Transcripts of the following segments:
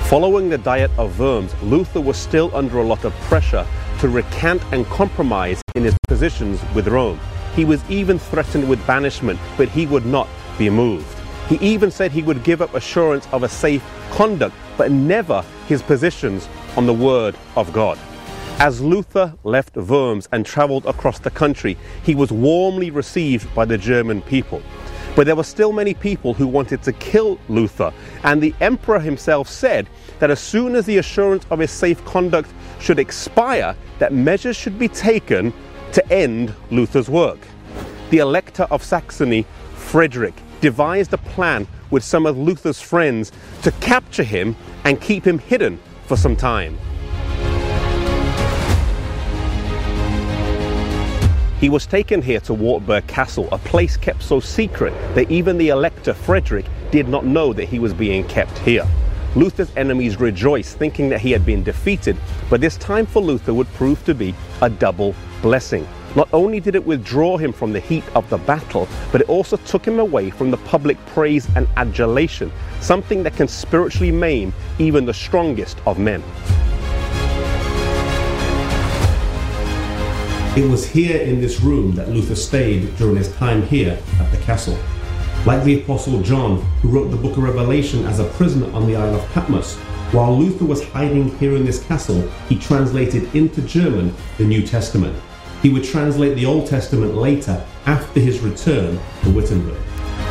Following the Diet of Worms, Luther was still under a lot of pressure to recant and compromise in his positions with Rome. He was even threatened with banishment, but he would not be moved. He even said he would give up assurance of a safe conduct, but never his positions on the Word of God. As Luther left Worms and travelled across the country, he was warmly received by the German people. But there were still many people who wanted to kill Luther, and the emperor himself said that as soon as the assurance of his safe conduct should expire, that measures should be taken to end Luther's work. The Elector of Saxony, Frederick, devised a plan with some of Luther's friends to capture him and keep him hidden for some time. He was taken here to Wartburg Castle, a place kept so secret that even the Elector Frederick did not know that he was being kept here. Luther's enemies rejoiced, thinking that he had been defeated, but this time for Luther would prove to be a double blessing. Not only did it withdraw him from the heat of the battle, but it also took him away from the public praise and adulation, something that can spiritually maim even the strongest of men. It was here in this room that Luther stayed during his time here at the castle. Like the Apostle John, who wrote the book of Revelation as a prisoner on the Isle of Patmos, while Luther was hiding here in this castle, he translated into German the New Testament. He would translate the Old Testament later, after his return to Wittenberg.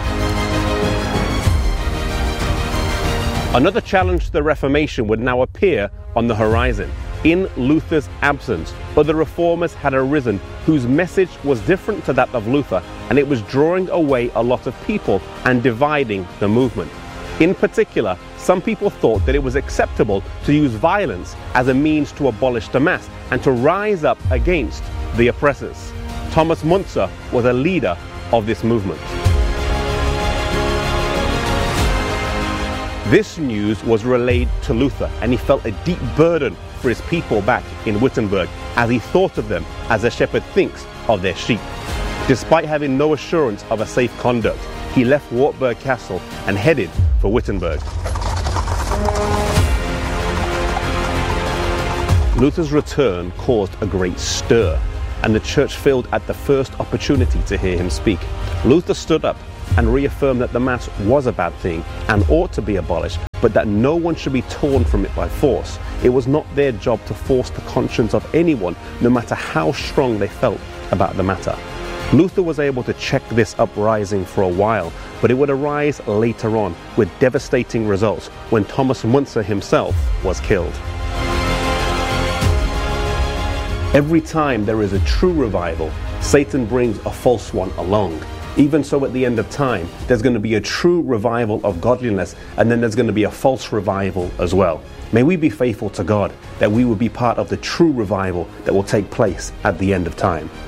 Another challenge to the Reformation would now appear on the horizon. In Luther's absence, other reformers had arisen whose message was different to that of Luther, and it was drawing away a lot of people and dividing the movement. In particular, some people thought that it was acceptable to use violence as a means to abolish the mass and to rise up against the oppressors. Thomas Müntzer was a leader of this movement. This news was relayed to Luther, and he felt a deep burden for his people back in Wittenberg, as he thought of them as a shepherd thinks of their sheep. Despite having no assurance of a safe conduct, he left Wartburg Castle and headed for Wittenberg. Luther's return caused a great stir, and the church filled at the first opportunity to hear him speak. Luther stood up and reaffirmed that the Mass was a bad thing and ought to be abolished, but that no one should be torn from it by force. It was not their job to force the conscience of anyone, no matter how strong they felt about the matter. Luther was able to check this uprising for a while, but it would arise later on with devastating results when Thomas Müntzer himself was killed. Every time there is a true revival, Satan brings a false one along. Even so, at the end of time, there's going to be a true revival of godliness, and then there's going to be a false revival as well. May we be faithful to God, that we will be part of the true revival that will take place at the end of time.